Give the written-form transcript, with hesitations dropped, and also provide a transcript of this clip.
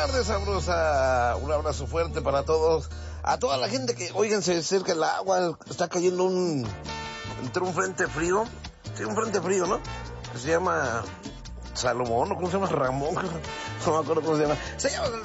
tarde, sabrosa. Un abrazo fuerte para todos. A toda la gente que, oigan, se acerca el agua, está cayendo entró un frente frío. Sí, un frente frío, ¿no? Que se llama Salomón, ¿o cómo se llama? Ramón. No me acuerdo cómo se llama. Se llama